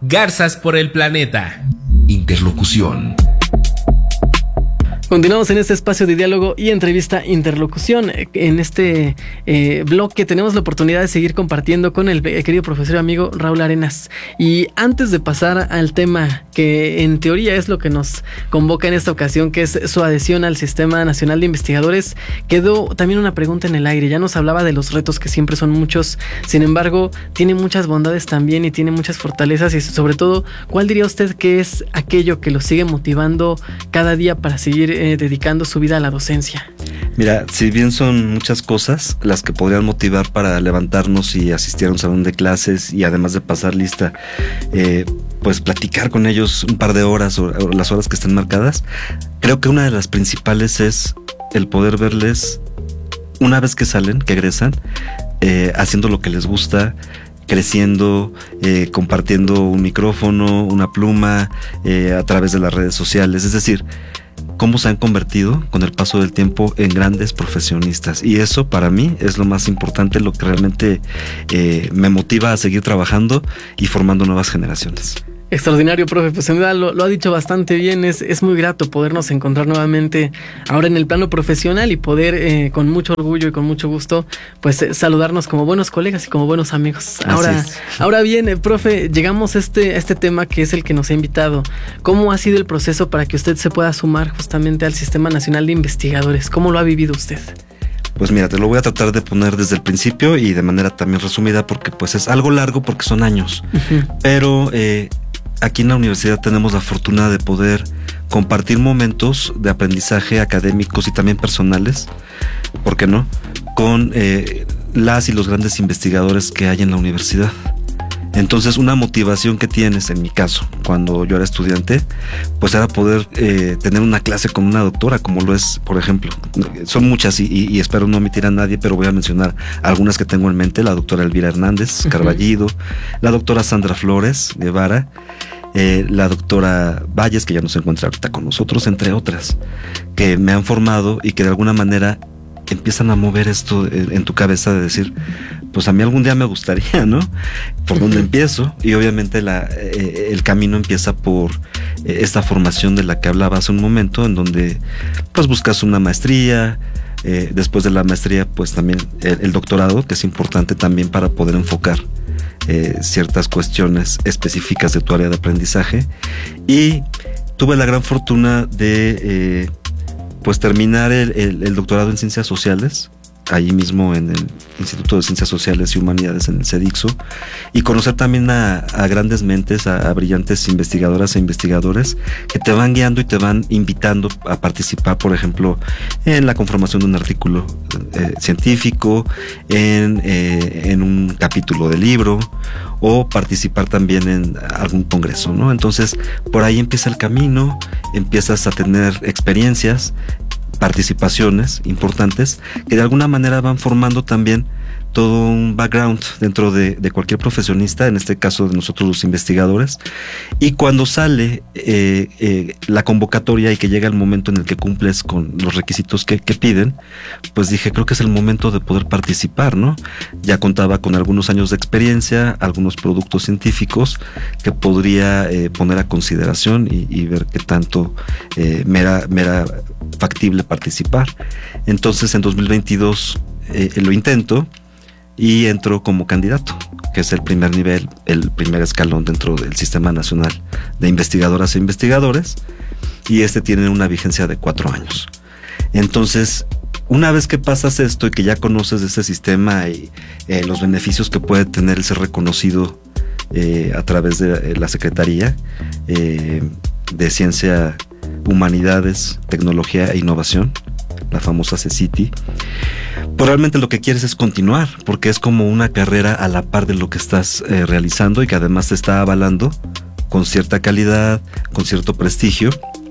Garzas por el planeta. Interlocución. Continuamos en este espacio de diálogo y entrevista interlocución. En este bloque tenemos la oportunidad de seguir compartiendo con el querido profesor y amigo Raúl Arenas. Y antes de pasar al tema que en teoría es lo que nos convoca en esta ocasión, que es su adhesión al Sistema Nacional de Investigadores, quedó también una pregunta en el aire. Ya nos hablaba de los retos, que siempre son muchos, sin embargo tiene muchas bondades también y tiene muchas fortalezas, y sobre todo, ¿cuál diría usted que es aquello que lo sigue motivando cada día para seguir dedicando su vida a la docencia? Mira, si bien son muchas cosas las que podrían motivar para levantarnos y asistir a un salón de clases, y además de pasar lista, pues platicar con ellos un par de horas o las horas que estén marcadas, creo que una de las principales es el poder verles una vez que salen, que egresan, haciendo lo que les gusta, creciendo, compartiendo un micrófono, una pluma, a través de las redes sociales. Es decir, cómo se han convertido con el paso del tiempo en grandes profesionistas, y eso para mí es lo más importante, lo que realmente me motiva a seguir trabajando y formando nuevas generaciones. Extraordinario, profe, pues en verdad lo ha dicho bastante bien. Es muy grato podernos encontrar nuevamente ahora en el plano profesional y poder con mucho orgullo y con mucho gusto pues saludarnos como buenos colegas y como buenos amigos. Ahora bien, profe, llegamos a este tema que es el que nos ha invitado. ¿Cómo ha sido el proceso para que usted se pueda sumar justamente al Sistema Nacional de Investigadores? ¿Cómo lo ha vivido usted? Pues mira, te lo voy a tratar de poner desde el principio y de manera también resumida, porque pues es algo largo porque son años. Pero aquí en la universidad tenemos la fortuna de poder compartir momentos de aprendizaje académicos y también personales, ¿por qué no?, con las y los grandes investigadores que hay en la universidad. Entonces, una motivación que tienes, en mi caso, cuando yo era estudiante, pues era poder tener una clase con una doctora, como lo es, por ejemplo. Son muchas y espero no omitir a nadie, pero voy a mencionar algunas que tengo en mente: la doctora Elvira Hernández Carballido, la doctora Sandra Flores Guevara, la doctora Valles, que ya no se encuentra ahorita con nosotros, entre otras, que me han formado y que de alguna manera empiezan a mover esto en tu cabeza de decir, pues a mí algún día me gustaría, ¿no? ¿Por dónde empiezo? Y obviamente el camino empieza por esta formación de la que hablaba hace un momento, en donde pues buscas una maestría, después de la maestría pues también el doctorado, que es importante también para poder enfocar ciertas cuestiones específicas de tu área de aprendizaje. Y tuve la gran fortuna de pues terminar el doctorado en Ciencias Sociales, allí mismo en el Instituto de Ciencias Sociales y Humanidades, en el CEDIXO, y conocer también a grandes mentes, a brillantes investigadoras e investigadores que te van guiando y te van invitando a participar, por ejemplo, en la conformación de un artículo científico, en un capítulo de libro, o participar también en algún congreso, ¿no? Entonces, por ahí empieza el camino, empiezas a tener experiencias, participaciones importantes que de alguna manera van formando también todo un background dentro de cualquier profesionista, en este caso de nosotros los investigadores. Y cuando sale la convocatoria y que llega el momento en el que cumples con los requisitos que piden, pues dije, creo que es el momento de poder participar, ¿no? Ya contaba con algunos años de experiencia, algunos productos científicos que podría poner a consideración y ver qué tanto me era factible participar. Entonces en 2022 lo intento y entro como candidato, que es el primer nivel, el primer escalón dentro del Sistema Nacional de Investigadoras e Investigadores, y tiene una vigencia de 4 años. Entonces, una vez que pasas esto y que ya conoces ese sistema y los beneficios que puede tener el ser reconocido a través de la Secretaría de Ciencia, Humanidades, Tecnología e Innovación, la famosa CECITI, pues realmente lo que quieres es continuar, porque es como una carrera a la par de lo que estás realizando, y que además te está avalando con cierta calidad, con cierto prestigio,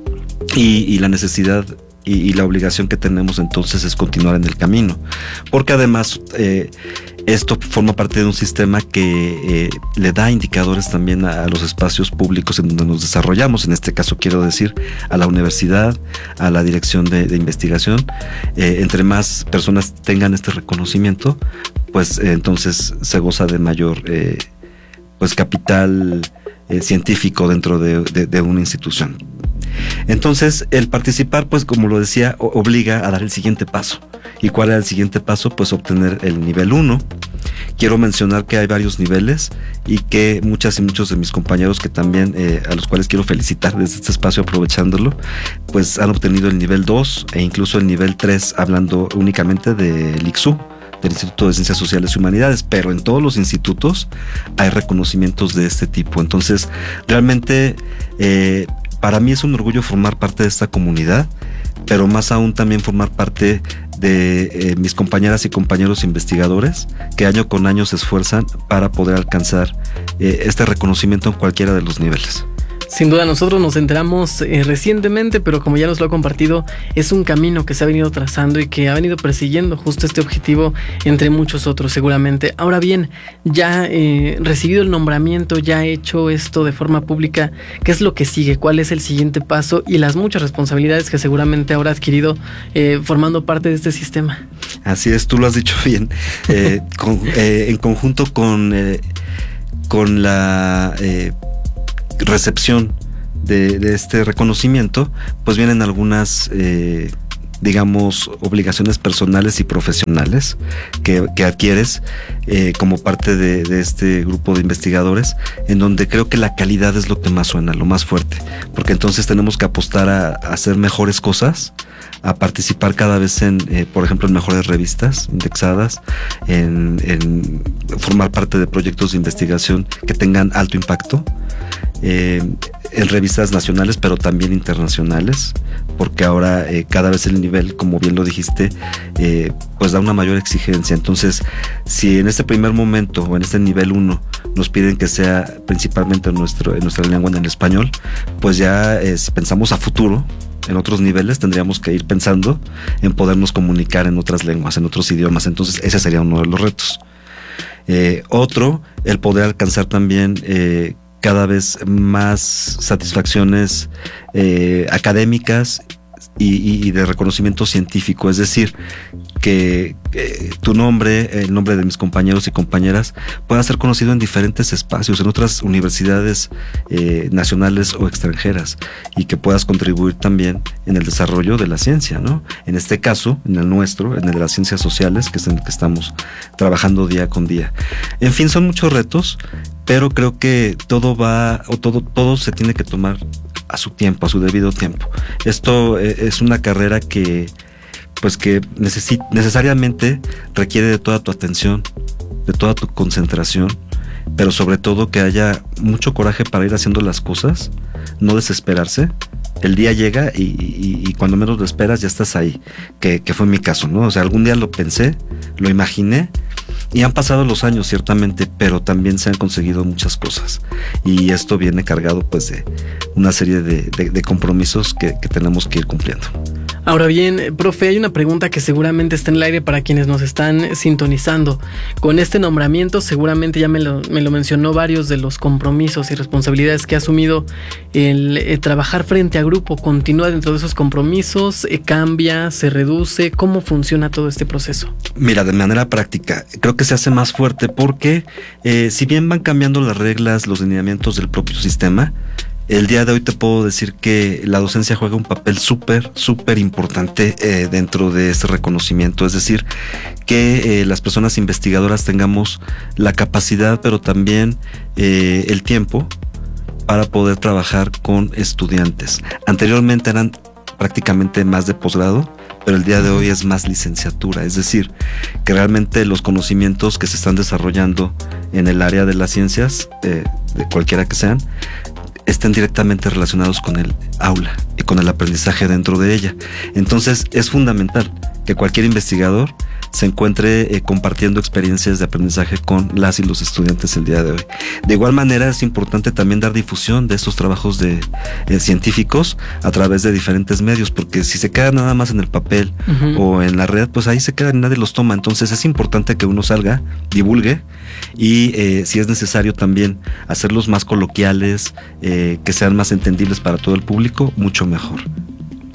y la necesidad y la obligación que tenemos entonces es continuar en el camino, porque además esto forma parte de un sistema que le da indicadores también a los espacios públicos en donde nos desarrollamos. En este caso quiero decir a la universidad, a la dirección de investigación. Entre más personas tengan este reconocimiento, pues entonces se goza de mayor pues capital científico dentro de una institución. Entonces, el participar, pues como lo decía, obliga a dar el siguiente paso. ¿Y cuál era el siguiente paso? Pues obtener el nivel 1. Quiero mencionar que hay varios niveles y que muchas y muchos de mis compañeros que también, a los cuales quiero felicitar desde este espacio aprovechándolo, pues han obtenido el nivel 2 e incluso el nivel 3, hablando únicamente del ICSU, del Instituto de Ciencias Sociales y Humanidades, pero en todos los institutos hay reconocimientos de este tipo. Entonces, realmente, para mí es un orgullo formar parte de esta comunidad, pero más aún también formar parte de mis compañeras y compañeros investigadores que año con año se esfuerzan para poder alcanzar este reconocimiento en cualquiera de los niveles. Sin duda, nosotros nos enteramos recientemente, pero como ya nos lo ha compartido, es un camino que se ha venido trazando y que ha venido persiguiendo justo este objetivo entre muchos otros seguramente. Ahora bien, ya recibido el nombramiento, ya hecho esto de forma pública, ¿qué es lo que sigue? ¿Cuál es el siguiente paso? Y las muchas responsabilidades que seguramente habrá adquirido formando parte de este sistema. Así es, tú lo has dicho bien. En conjunto con la recepción de este reconocimiento, pues vienen algunas digamos obligaciones personales y profesionales que adquieres como parte de este grupo de investigadores, en donde creo que la calidad es lo que más suena, lo más fuerte, porque entonces tenemos que apostar a hacer mejores cosas, a participar cada vez en, por ejemplo, en mejores revistas indexadas, en formar parte de proyectos de investigación que tengan alto impacto, en revistas nacionales pero también internacionales, porque ahora cada vez el nivel, como bien lo dijiste, pues da una mayor exigencia. Entonces, si en este primer momento o en este nivel 1 nos piden que sea principalmente en nuestra lengua, en el español, pues ya si pensamos a futuro en otros niveles, tendríamos que ir pensando en podernos comunicar en otras lenguas, en otros idiomas. Entonces ese sería uno de los retos. Otro, el poder alcanzar también cada vez más satisfacciones académicas y de reconocimiento científico, es decir, que tu nombre, el nombre de mis compañeros y compañeras pueda ser conocido en diferentes espacios, en otras universidades nacionales o extranjeras, y que puedas contribuir también en el desarrollo de la ciencia, ¿no? En este caso, en el nuestro, en el de las ciencias sociales, que es en el que estamos trabajando día con día. En fin, son muchos retos, pero creo que todo se tiene que tomar a su tiempo, a su debido tiempo. Esto es una carrera que necesariamente requiere de toda tu atención, de toda tu concentración, pero sobre todo que haya mucho coraje para ir haciendo las cosas, no desesperarse. El día llega y cuando menos lo esperas ya estás ahí, que fue mi caso, ¿no? O sea, algún día lo pensé, lo imaginé, y han pasado los años ciertamente, pero también se han conseguido muchas cosas, y esto viene cargado pues de una serie de compromisos que tenemos que ir cumpliendo. Ahora bien, profe, hay una pregunta que seguramente está en el aire para quienes nos están sintonizando. Con este nombramiento, seguramente ya me lo mencionó, varios de los compromisos y responsabilidades que ha asumido el trabajar frente a grupo. ¿Continúa dentro de esos compromisos? ¿Cambia? ¿Se reduce? ¿Cómo funciona todo este proceso? Mira, de manera práctica, creo que se hace más fuerte porque si bien van cambiando las reglas, los lineamientos del propio sistema, el día de hoy te puedo decir que la docencia juega un papel súper importante dentro de este reconocimiento. Es decir, que las personas investigadoras tengamos la capacidad, pero también el tiempo para poder trabajar con estudiantes. Anteriormente eran prácticamente más de posgrado, pero el día de hoy es más licenciatura. Es decir, que realmente los conocimientos que se están desarrollando en el área de las ciencias, de cualquiera que sean, estén directamente relacionados con el aula y con el aprendizaje dentro de ella. Entonces es fundamental que cualquier investigador se encuentre compartiendo experiencias de aprendizaje con las y los estudiantes el día de hoy. De igual manera es importante también dar difusión de estos trabajos de científicos a través de diferentes medios, porque si se queda nada más en el papel o en la red, pues ahí se quedan y nadie los toma. Entonces es importante que uno salga, divulgue y si es necesario también hacerlos más coloquiales, que sean más entendibles para todo el público, mucho mejor.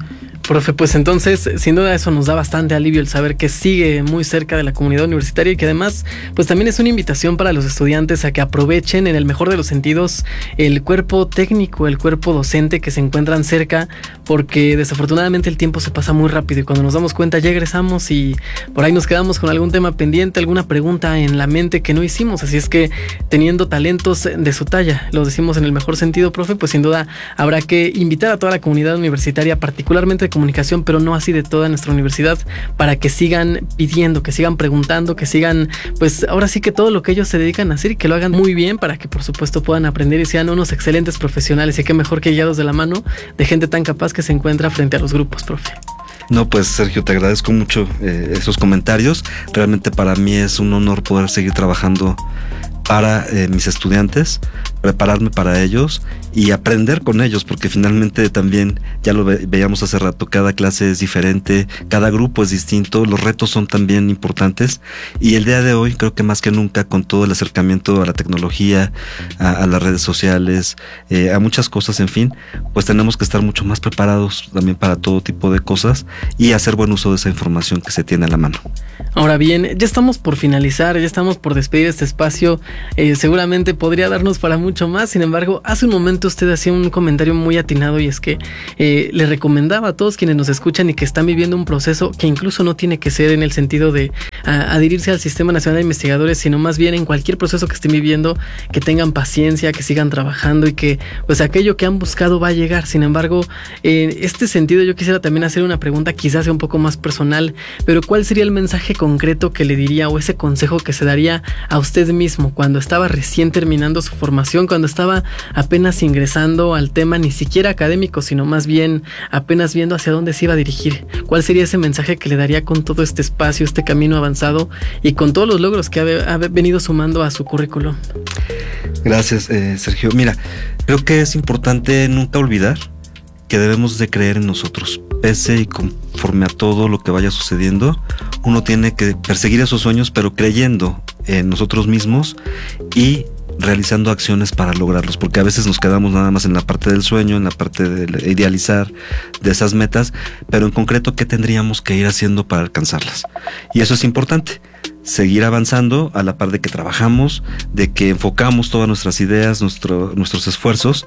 Profe, pues entonces, sin duda eso nos da bastante alivio el saber que sigue muy cerca de la comunidad universitaria y que además, pues también es una invitación para los estudiantes a que aprovechen en el mejor de los sentidos el cuerpo técnico, el cuerpo docente que se encuentran cerca, porque desafortunadamente el tiempo se pasa muy rápido y cuando nos damos cuenta ya egresamos y por ahí nos quedamos con algún tema pendiente, alguna pregunta en la mente que no hicimos. Así es que teniendo talentos de su talla, lo decimos en el mejor sentido, profe, pues sin duda habrá que invitar a toda la comunidad universitaria, particularmente de comunicación, pero no así de toda nuestra universidad, para que sigan pidiendo, que sigan preguntando, que sigan, pues ahora sí que todo lo que ellos se dedican a hacer y que lo hagan muy bien para que por supuesto puedan aprender y sean unos excelentes profesionales. Y qué mejor que guiados de la mano de gente tan capaz que se encuentra frente a los grupos, profe. No, pues Sergio, te agradezco mucho esos comentarios. Realmente para mí es un honor poder seguir trabajando para mis estudiantes, prepararme para ellos y aprender con ellos, porque finalmente también, ya lo veíamos hace rato, cada clase es diferente, cada grupo es distinto, los retos son también importantes y el día de hoy creo que más que nunca con todo el acercamiento a la tecnología, a las redes sociales, a muchas cosas, en fin, pues tenemos que estar mucho más preparados también para todo tipo de cosas y hacer buen uso de esa información que se tiene a la mano. Ahora bien, ya estamos por finalizar, ya estamos por despedir este espacio. Seguramente podría darnos para mucho más. Sin embargo, hace un momento usted hacía un comentario muy atinado y es que le recomendaba a todos quienes nos escuchan y que están viviendo un proceso que incluso no tiene que ser en el sentido de adherirse al Sistema Nacional de Investigadores, sino más bien en cualquier proceso que estén viviendo, que tengan paciencia, que sigan trabajando y que pues aquello que han buscado va a llegar. Sin embargo, en este sentido yo quisiera también hacer una pregunta, quizás sea un poco más personal, pero ¿cuál sería el mensaje concreto que le diría o ese consejo que se daría a usted mismo cuando estaba recién terminando su formación, cuando estaba apenas ingresando al tema ni siquiera académico, sino más bien apenas viendo hacia dónde se iba a dirigir? ¿Cuál sería ese mensaje que le daría con todo este espacio, este camino avanzado y con todos los logros que ha venido sumando a su currículum? Gracias, Sergio. Mira, creo que es importante nunca olvidar que debemos de creer en nosotros, pese y conforme a todo lo que vaya sucediendo. Uno tiene que perseguir esos sueños, pero creyendo en nosotros mismos y realizando acciones para lograrlos, porque a veces nos quedamos nada más en la parte del sueño, en la parte de idealizar de esas metas, pero en concreto, ¿qué tendríamos que ir haciendo para alcanzarlas? Y eso es importante. Seguir avanzando a la par de que trabajamos, de que enfocamos todas nuestras ideas, nuestros esfuerzos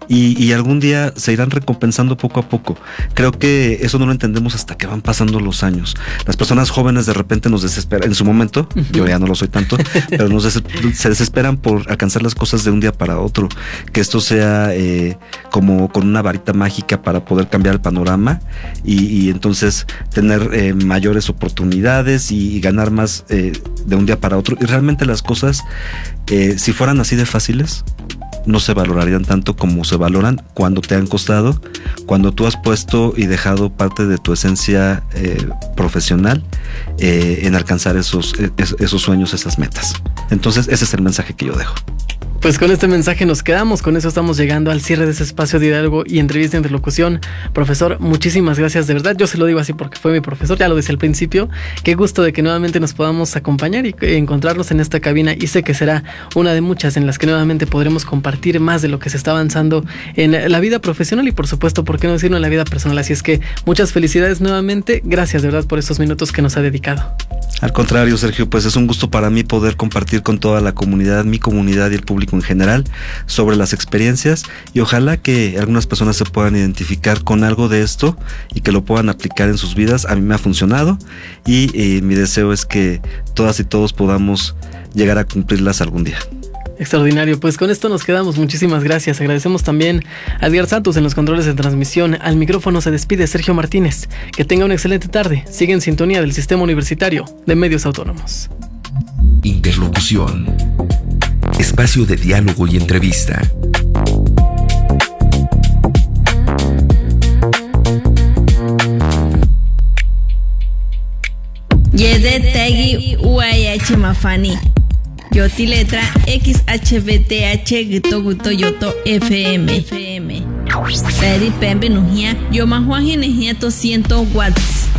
y algún día se irán recompensando poco a poco. Creo que eso no lo entendemos hasta que van pasando los años. Las personas jóvenes de repente nos desesperan, en su momento, yo ya no lo soy tanto, pero se desesperan por alcanzar las cosas de un día para otro, que esto sea como con una varita mágica para poder cambiar el panorama y entonces tener mayores oportunidades y ganar más de un día para otro. Y realmente las cosas, si fueran así de fáciles, no se valorarían tanto como se valoran cuando te han costado, cuando tú has puesto y dejado parte de tu esencia profesional en alcanzar esos sueños, esas metas. Entonces ese es el mensaje que yo dejo. Pues con este mensaje nos quedamos, con eso estamos llegando al cierre de ese espacio de diálogo y entrevista e interlocución. Profesor, muchísimas gracias, de verdad, yo se lo digo así porque fue mi profesor, ya lo decía al principio, qué gusto de que nuevamente nos podamos acompañar y encontrarnos en esta cabina, y sé que será una de muchas en las que nuevamente podremos compartir más de lo que se está avanzando en la vida profesional y por supuesto, por qué no decirlo, en la vida personal. Así es que muchas felicidades nuevamente, gracias de verdad por estos minutos que nos ha dedicado. Al contrario, Sergio, pues es un gusto para mí poder compartir con toda la comunidad, mi comunidad y el público en general, sobre las experiencias, y ojalá que algunas personas se puedan identificar con algo de esto y que lo puedan aplicar en sus vidas. A mí me ha funcionado y mi deseo es que todas y todos podamos llegar a cumplirlas algún día. Extraordinario, pues con esto nos quedamos, muchísimas gracias. Agradecemos también a Edgar Santos en los controles de transmisión. Al micrófono se despide Sergio Martínez. Que tenga una excelente tarde. Sigue en sintonía del Sistema Universitario de Medios Autónomos. Interlocución. Espacio de diálogo y entrevista. Yedetegi UAH Mafani. Yoti letra XHBTH Gito Yoto FM. Peri Pembe Nujia. Yo Mahuaji Nejia 200 watts.